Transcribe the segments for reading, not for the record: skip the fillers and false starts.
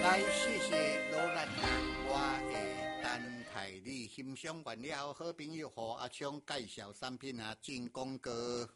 来，谢谢罗兰兄，我会等待你欣赏完了。好朋友和阿昌介绍产品啊，进广告。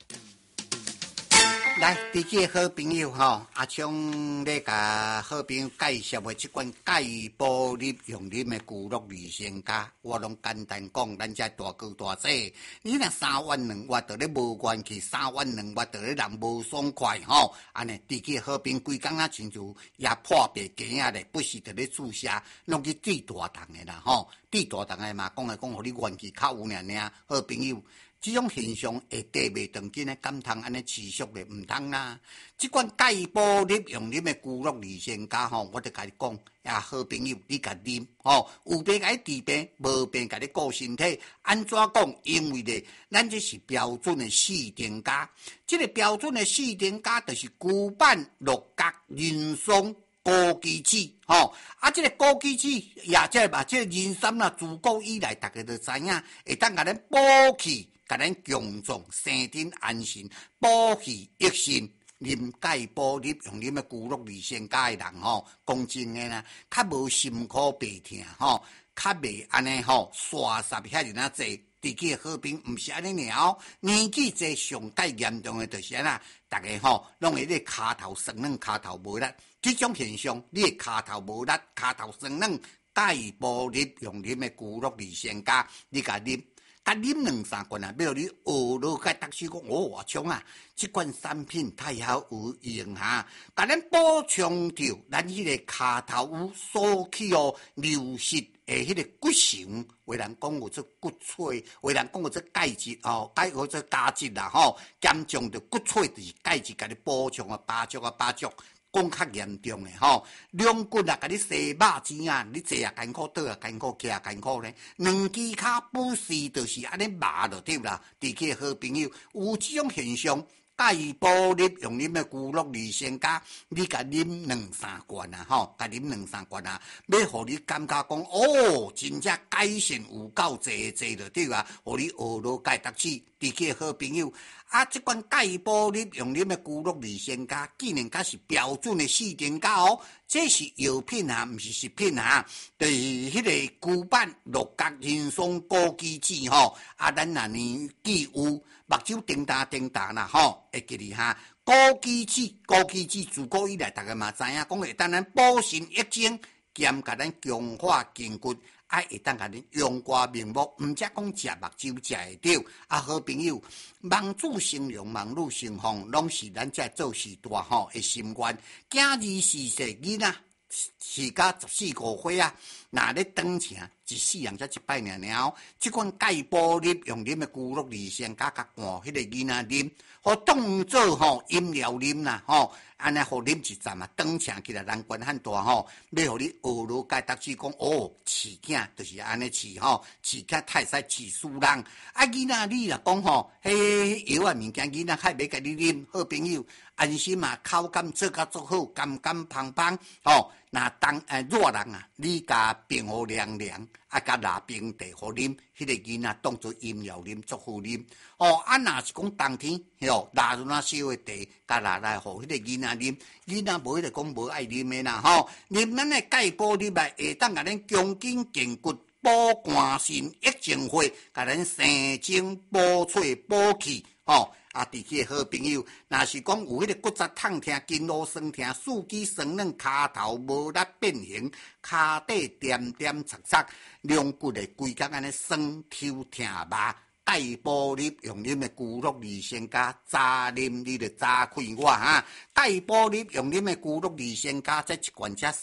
来，第几个好朋友吼，阿昌咧甲好朋友介绍的这款钙玻璃用啉的骨碌利仙胶，我拢简单讲，咱这大哥大姐，你若3万2万就咧无元气，3万2万就咧人无爽快吼，安尼第几个好朋友规工仔亲像也破白鸡仔咧，不是就咧注射，拢去治大肠的啦吼，治大肠的嘛，讲来讲，互你元气较有尔，好朋友。这种现象会地袂长紧的，敢通安尼持续的，唔通啦。这款钙玻璃用啉的骨碌利仙胶吼，我就甲你讲，呀，好朋友，你甲啉吼，有病甲你治病，无病甲你顾身体。安怎讲？因为咧，咱这是标准的四丁胶，这个标准的四丁胶就是骨板、六角、人松。枸杞子，这个枸杞子也即嘛，这个人参啦，自古以来，大家都知影，会当甲咱补气，甲咱强壮、生津安神、补气益肾。啉钙玻璃用啉的骨碌利仙胶的人讲真诶啦，较无心苦白痛较袂安尼刷煞遐尔济。自己好朋毋是安尼尔年纪侪上介严重的就是安那，大家拢会咧骹头酸软，骹头无力。这种现象，你的骹头无力，骹头酸软，钙玻璃用啉的骨碌利仙胶，你甲啉。甲啉2-3罐啊，要你学落甲读书讲，我冲啊！这款产品太好有用哈，甲咱补充着咱迄个骹头有所起流失的迄个骨髓，有人讲有这骨髓，有人讲有这钙质或者胶质啦严重着骨髓就是钙质，甲你补充巴足。讲较严重的两骨啊，甲你洗肉钱啊，你坐啊艰苦，倒啊艰苦，徛啊艰苦咧，两支骹不是就是安尼麻就对啦。伫起好朋友有这种现象，钙玻璃用啉的骨碌利仙胶，你甲啉2-3罐啊，甲啉2-3罐啊，要互你感觉讲真正改善有够济就对啦，互你学落解读书，伫起好朋友。这款钙玻璃用啉的骨碌利仙胶，竟然甲是标准的四丁胶这是药品啊，毋是食品啊。就是迄个骨板、六角、人松、枸杞子咱若年纪有目睭叮当啦会记哩哈。枸杞子自古以来，大家嘛知影，讲会当咱补肾益精，兼甲咱强化筋骨。会当甲恁用歌明目，毋则讲食目睭食会着。好朋友，望子成龙、望女成凤，拢是咱这做事大的心愿。囝儿4岁囡仔是甲14、15岁啊，若咧长成一世人才一摆尔。即款钙玻璃用啉的骨碌利仙胶，甲灌迄个囡仔啉，互当做饮料啉啦安尼互啉一站啊，长成起来人悬很大要互你学落解读书讲饲囝就是安尼饲饲囝太使饲输人囡仔你若讲迄药物件囡仔较袂甲你啉，好朋友安心啊，口感做甲足好，甘芳若热人啊，你甲冰互凉凉甲拿冰茶互啉，迄个囡仔当做饮料啉，足好啉若是讲冬天拿入那烧的茶，甲拿来互迄个囡仔啉，囡仔无迄个讲无爱啉的啦啉咱的钙玻璃来会当甲咱强筋健骨、补肝肾、益精血，甲咱生精补髓补气伫起好朋友，若是讲有迄个骨质痛痛、筋络酸痛、四肢酸软、骹头无力变形、骹底点擦，两骨的规工安尼酸、抽、痛、麻。钙玻璃用啉的骨碌利仙胶，早啉你就早开我哈！钙玻璃用啉的骨碌利仙胶，这一罐才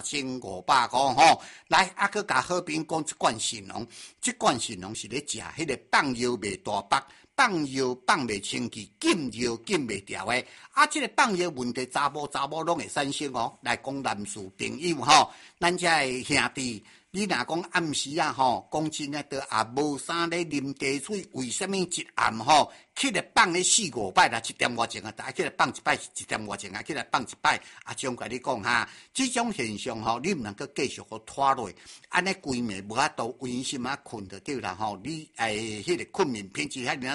3500块来，搁甲好朋友讲一罐神农，这罐神农是咧食迄个放药袂大腹。放药放袂清气，禁药禁袂掉的。这个放药问题，查某拢会产生来讲男士朋友咱这兄弟。你若讲暗时啊讲真诶，都也无啥咧啉茶水，为什么一暗起来放咧4-5摆啦，1点外钟啊，起来放一摆1点外钟啊，起来放一摆将甲你讲哈，这种现象你毋能够继续拖落，安尼规暝无法度温心啊困就对啦你迄个困眠品质遐尔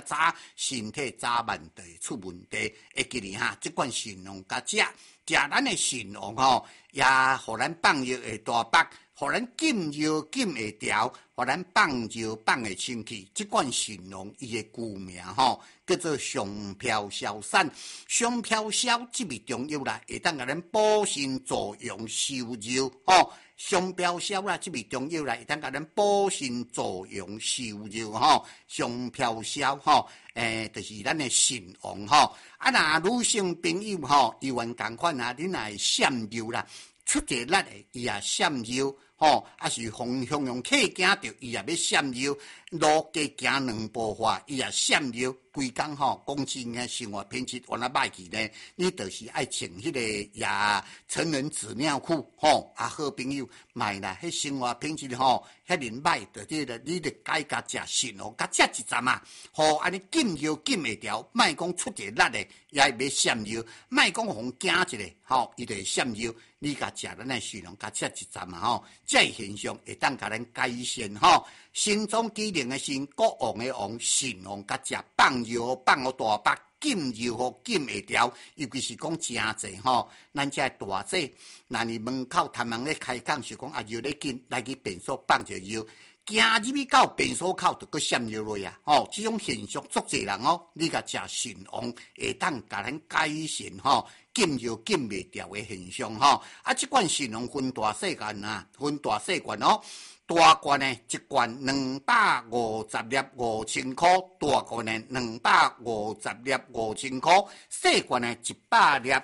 早身体早晚就会出问题。会记哩哈，即款神农甲食咱的神农吼，也互咱放药会大腹，互咱禁药禁会调，互咱放药放会清气。即款神农伊的旧名吼，叫做上飘消散。上飘消即味中药啦，会当甲咱补肾助阳修肉吼。上飘消啦，即味中药啦，会当甲咱补肾助阳修肉吼。上飘消吼，就是咱的神王吼。若女性朋友吼，伊原共款啊，你若会闪尿啦，出一力的伊也闪尿。吼，是风向用客行着，伊也要闪尿；路加行两步话，伊也闪尿。规工吼，讲真诶，生活品质原来歹去呢。你就是爱穿迄个也成人纸尿裤吼。好朋友，卖啦，迄生活品质吼，遐尼歹，你得改甲食神哦，甲食一站啊。吼，安尼禁药禁会调，莫讲出一力的，也会要闪尿；莫讲互惊一个，吼，伊就会闪尿。你甲食咱诶神哦，甲食一站啊吼，这现象会当甲咱改善吼。心脏机能诶心，国王诶王，神王甲食放药放互大腹，禁药互禁会调，尤其是讲诚济吼，咱这大姐，那你门口他们咧开讲是讲药咧紧，来去便所放着药。行入去到便所口就搁闪尿落啊！吼，这种现象足侪人哦，你甲食神王会当甲咱改善吼，禁药禁袂调的现象吼。即款神王分大细罐啊，分大细罐哦。大罐呢，一罐250粒5000块；大罐呢，250粒5000块；细罐呢，100粒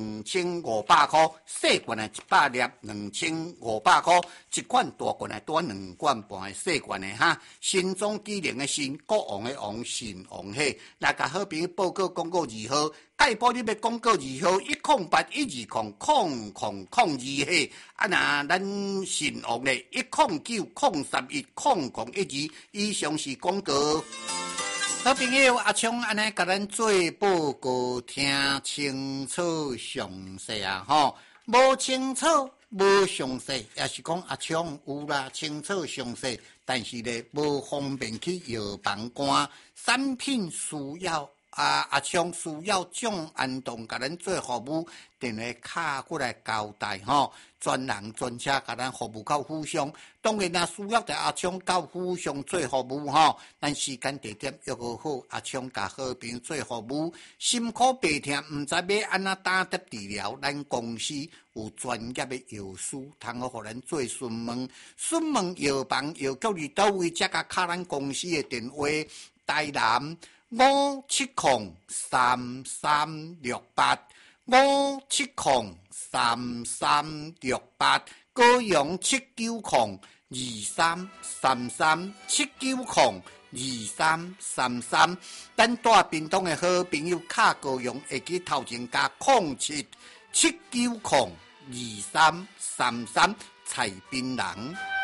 2500块；细罐呢，100粒2500块。一罐大罐呢，多2罐半的细罐的哈。心脏机能的心，国王的王，神王嘿。来甲好朋友报告广告2号。介保你要广告2号10812000002嘿，那咱神王咧109010112，以上是广告。好朋友阿昌安尼甲咱做报告，听清楚详细啊吼，无清楚无详细，也是讲阿昌有啦清楚详细，但是咧无方便去药房赶产品需要。阿昌需要蒋安东甲咱做服务，电话卡过来交代吼，专人专车甲咱服务到府上。当然啦，需要在阿昌到府上做服务吼，咱时间地点约好，阿昌甲好朋友做服务。心苦白痛，毋知要安怎打得治疗，咱公司有专业的药师，通好互咱做询问。询问药房药局伫倒位，则甲卡咱公司的电话，台南5703368，5703368，高雄79033390233，咱大屏东的好朋友卡高雄会记头前加0779023333蔡槟榔。